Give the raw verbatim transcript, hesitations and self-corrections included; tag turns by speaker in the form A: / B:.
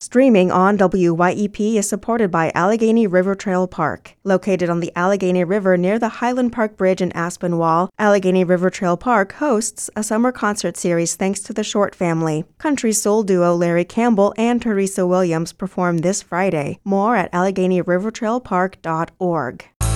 A: Streaming on W Y E P is supported by Allegheny River Trail Park. Located on the Allegheny River near the Highland Park Bridge in Aspinwall, Allegheny River Trail Park hosts a summer concert series thanks to the Short family. Country soul duo Larry Campbell and Teresa Williams perform this Friday. More at Allegheny River Trail Park dot org.